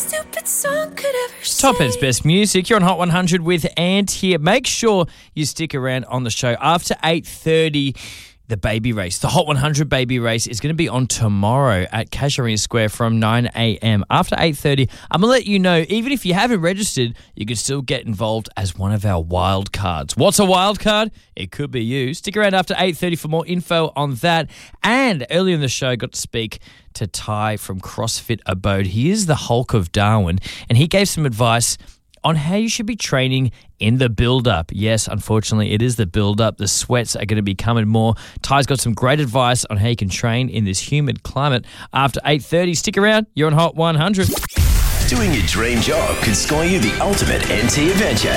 stupid song could ever say. Top Ed's best music. You're on Hot 100 with Ant here. Make sure you stick around on the show. After 8:30, the baby race, the Hot 100 baby race, is going to be on tomorrow at Casuarina Square from 9 a.m. After 8:30, I'm going to let you know, even if you haven't registered, you can still get involved as one of our wild cards. What's a wild card? It could be you. Stick around after 8:30 for more info on that. And earlier in the show, got to speak to Ty from CrossFit Abode. He is the Hulk of Darwin, and he gave some advice on how you should be training in the build-up. Yes, unfortunately, it is the build-up. The sweats are going to be coming more. Ty's got some great advice on how you can train in this humid climate. After 8:30, stick around. You're on Hot 100. Doing your dream job could score you the ultimate NT adventure.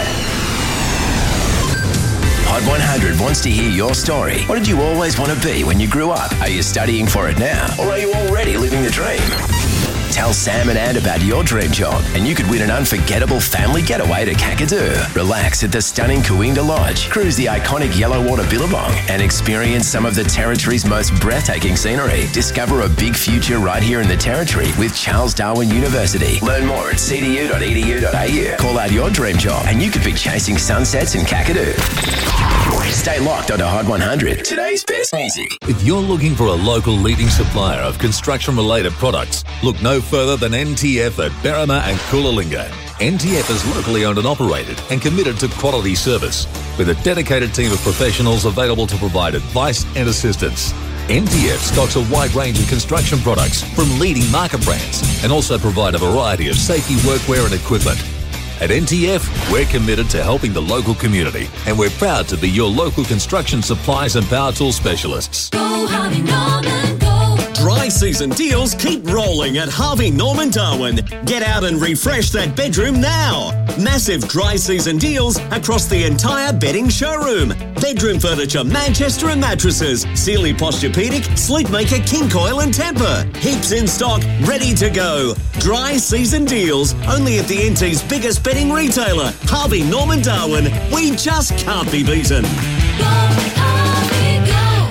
Hot 100 wants to hear your story. What did you always want to be when you grew up? Are you studying for it now? Or are you already living the dream? Tell Sam and Ant about your dream job and you could win an unforgettable family getaway to Kakadu. Relax at the stunning Kooinda Lodge, cruise the iconic Yellowwater Billabong and experience some of the Territory's most breathtaking scenery. Discover a big future right here in the Territory with Charles Darwin University. Learn more at cdu.edu.au. Call out your dream job and you could be chasing sunsets in Kakadu. Stay locked onto Hot 100. Today's best music. If you're looking for a local leading supplier of construction-related products, look no further than NTF at Berrima and Coolalingga. NTF is locally owned and operated and committed to quality service, with a dedicated team of professionals available to provide advice and assistance. NTF stocks a wide range of construction products from leading market brands and also provide a variety of safety workwear and equipment. At NTF, we're committed to helping the local community, and we're proud to be your local construction supplies and power tool specialists. Go Harvey Norman, go. Dry season deals keep rolling at Harvey Norman Darwin. Get out and refresh that bedroom now. Massive dry season deals across the entire bedding showroom. Bedroom furniture, Manchester and mattresses, Sealy Posturepedic, Sleepmaker, King Coil and Tempur. Heaps in stock, ready to go. Dry season deals only at the NT's biggest bedding retailer, Harvey Norman Darwin. We just can't be beaten. Go Harvey, go.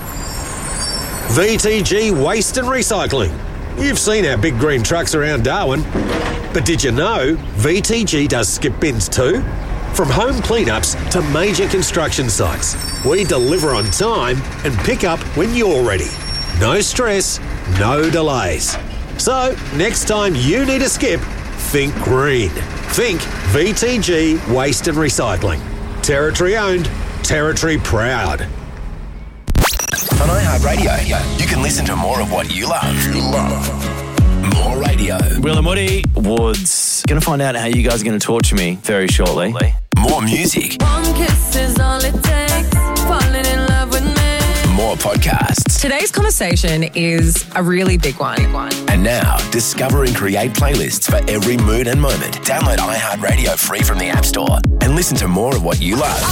VTG Waste and Recycling. You've seen our big green trucks around Darwin, but did you know VTG does skip bins too? From home cleanups to major construction sites, we deliver on time and pick up when you're ready. No stress, no delays. So, next time you need a skip, think green. Think VTG Waste and Recycling. Territory owned, Territory proud. On iHeartRadio, you can listen to more of what you love. More radio. Will and Woody Woods. Going to find out how you guys are going to torture me very shortly. More music. One kiss is all it takes. Falling in love with me. More podcasts. Today's conversation is a really big one. And now, discover and create playlists for every mood and moment. Download iHeartRadio free from the App Store and listen to more of what you love.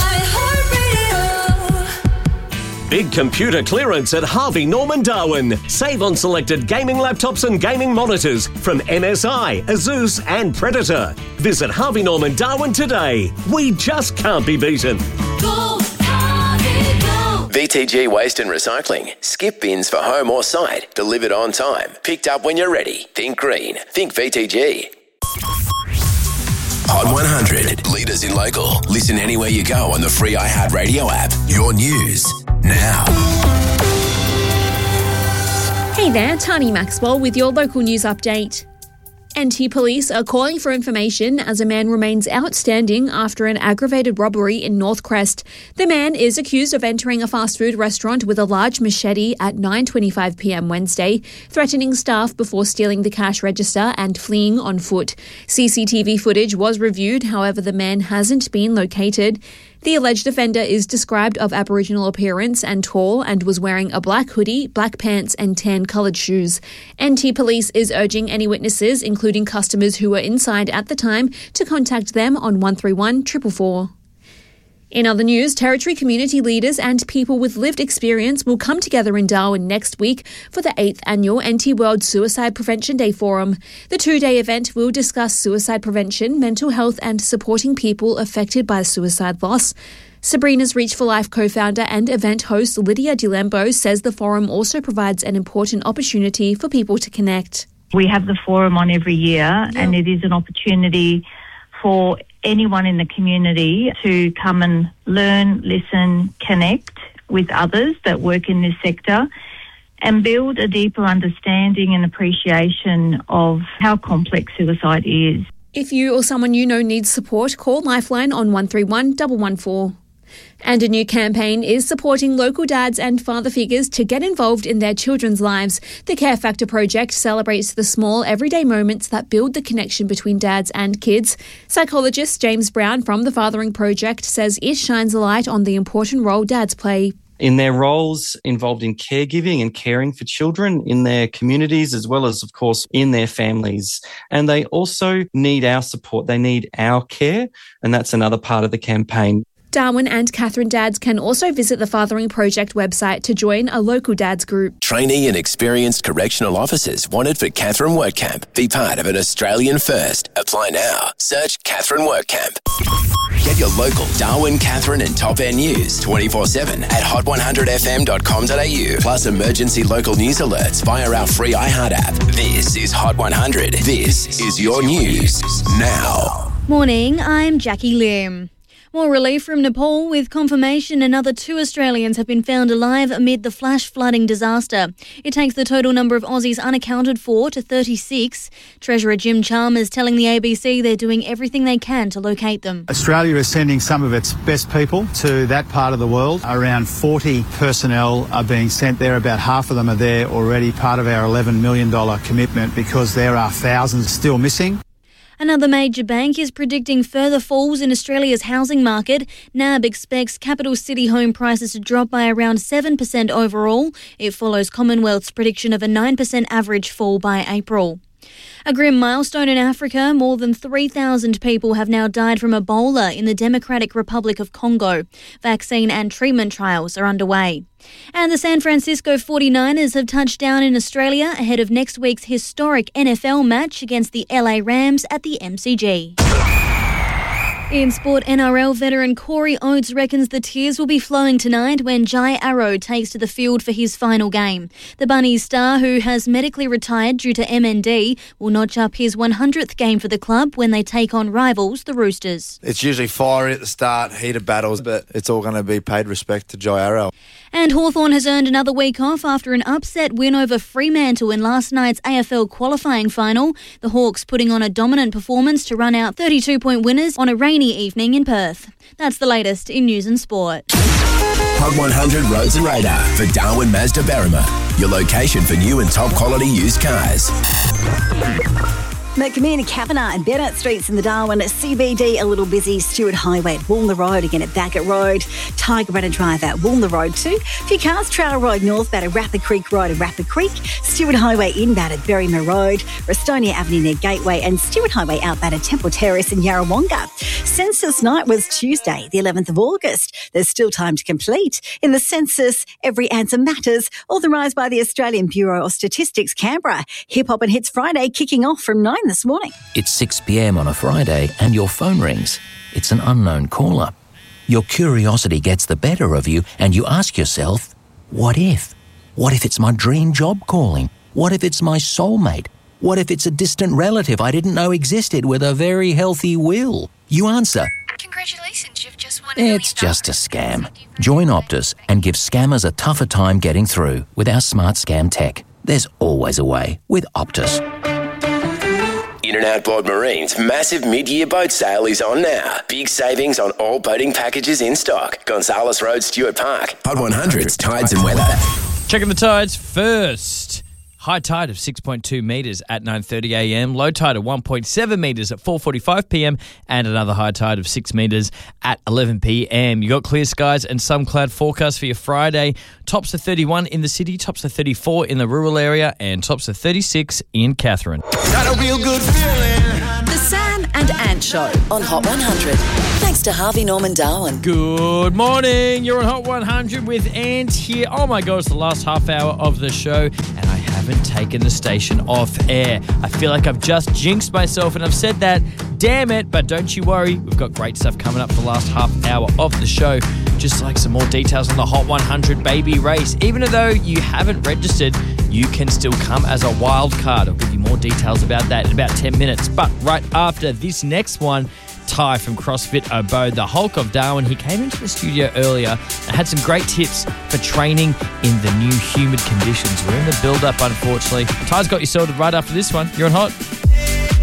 Big computer clearance at Harvey Norman Darwin. Save on selected gaming laptops and gaming monitors from MSI, Asus and Predator. Visit Harvey Norman Darwin today. We just can't be beaten. Go Harvey, go. VTG Waste and Recycling. Skip bins for home or site. Delivered on time. Picked up when you're ready. Think green. Think VTG. Hot 100. Leaders in local. Listen anywhere you go on the free iHeartRadio app. Your news now. Hey there, Tani Maxwell with your local news update. NT Police are calling for information as a man remains outstanding after an aggravated robbery in North Crest. The man is accused of entering a fast food restaurant with a large machete at 9:25 p.m. Wednesday, threatening staff before stealing the cash register and fleeing on foot. CCTV footage was reviewed, however the man hasn't been located. The alleged offender is described of Aboriginal appearance and tall and was wearing a black hoodie, black pants and tan-coloured shoes. NT Police is urging any witnesses, including customers who were inside at the time, to contact them on 131 444. In other news, Territory community leaders and people with lived experience will come together in Darwin next week for the 8th annual NT World Suicide Prevention Day Forum. The 2-day event will discuss suicide prevention, mental health and supporting people affected by suicide loss. Sabrina's Reach for Life co-founder and event host Lydia DeLambo says the forum also provides an important opportunity for people to connect. We have the forum on every year, and it is an opportunity for anyone in the community to come and learn, listen, connect with others that work in this sector and build a deeper understanding and appreciation of how complex suicide is. If you or someone you know needs support, call Lifeline on 131 114. And a new campaign is supporting local dads and father figures to get involved in their children's lives. The Care Factor project celebrates the small, everyday moments that build the connection between dads and kids. Psychologist James Brown from the Fathering Project says it shines a light on the important role dads play in their roles involved in caregiving and caring for children in their communities, as well as, of course, in their families. And they also need our support. They need our care, and that's another part of the campaign. Darwin and Katherine dads can also visit the Fathering Project website to join a local dads group. Trainee and experienced correctional officers wanted for Katherine Work Camp. Be part of an Australian first. Apply now. Search Katherine Work Camp. Get your local Darwin, Katherine and Top Air news 24/7 at hot100fm.com.au. Plus emergency local news alerts via our free iHeart app. This is Hot 100. This is your news now. Morning, I'm Jackie Lim. More relief from Nepal with confirmation another 2 Australians have been found alive amid the flash flooding disaster. It takes the total number of Aussies unaccounted for to 36. Treasurer Jim Chalmers telling the ABC they're doing everything they can to locate them. Australia is sending some of its best people to that part of the world. Around 40 personnel are being sent there. About half of them are there already, part of our $11 million commitment, because there are thousands still missing. Another major bank is predicting further falls in Australia's housing market. NAB expects capital city home prices to drop by around 7% overall. It follows Commonwealth's prediction of a 9% average fall by April. A grim milestone in Africa. More than 3,000 people have now died from Ebola in the Democratic Republic of Congo. Vaccine and treatment trials are underway. And the San Francisco 49ers have touched down in Australia ahead of next week's historic NFL match against the LA Rams at the MCG. In sport, NRL veteran Corey Oates reckons the tears will be flowing tonight when Jai Arrow takes to the field for his final game. The Bunnies star, who has medically retired due to MND, will notch up his 100th game for the club when they take on rivals, the Roosters. It's usually fiery at the start, heated battles, but it's all going to be paid respect to Jai Arrow. And Hawthorn has earned another week off after an upset win over Fremantle in last night's AFL qualifying final. The Hawks putting on a dominant performance to run out 32-point winners on a rainy evening in Perth. That's the latest in news and sport. Hot 100 Roads and Radar for Darwin Mazda Berrima. Your location for new and top quality used cars. McMinn, Kavanagh and Bennett Streets in the Darwin CBD a little busy. Stewart Highway at Woolner Road, again at Baggett Road. Tiger Runner Drive at Woolner Road too. A few cars, Trail Road northbound at Rapid Creek Road and Rapid Creek. Stewart Highway inbound at Berrima Road. Restonia Avenue near Gateway and Stewart Highway outbound at Temple Terrace in Yarrawonga. Census night was Tuesday, the 11th of August. There's still time to complete. In the census, every answer matters. Authorised by the Australian Bureau of Statistics, Canberra. Hip Hop and Hits Friday kicking off from 9 this morning. It's 6 p.m. on a Friday and your phone rings. It's an unknown caller. Your curiosity gets the better of you and you ask yourself, what if? What if it's my dream job calling? What if it's my soulmate? What if it's a distant relative I didn't know existed with a very healthy will? You answer, congratulations, you've just won it's just a scam. Join Optus and give scammers a tougher time getting through with our smart scam tech. There's always a way with Optus. In and Outboard Marine's massive mid-year boat sale is on now. Big savings on all boating packages in stock. Gonzales Road, Stuart Park. Hot 100's Tides and Weather. Checking the tides first. High tide of 6.2 metres at 9:30 a.m. Low tide of 1.7 metres at 4:45 p.m. And another high tide of 6 metres at 11 p.m. You got clear skies and some cloud forecast for your Friday. Tops of 31 in the city, tops of 34 in the rural area, and tops of 36 in Katherine. Got a real good feeling. The Sam and Ant Show on Hot 100. Thanks to Harvey Norman Darwin. Good morning. You're on Hot 100 with Ant here. Oh my God, it's the last half hour of the show and I haven't taken the station off air. I feel like I've just jinxed myself and I've said that. Damn it. But don't you worry. We've got great stuff coming up for the last half hour of the show. Just like some more details on the Hot 100 baby race. Even though you haven't registered, you can still come as a wild card. I'll give you more details about that in about 10 minutes. But right after this next one, Ty from CrossFit Obo, the Hulk of Darwin. He came into the studio earlier and had some great tips for training in the new humid conditions. We're in the build-up, unfortunately. Ty's got you sorted right after this one. You're on Hot.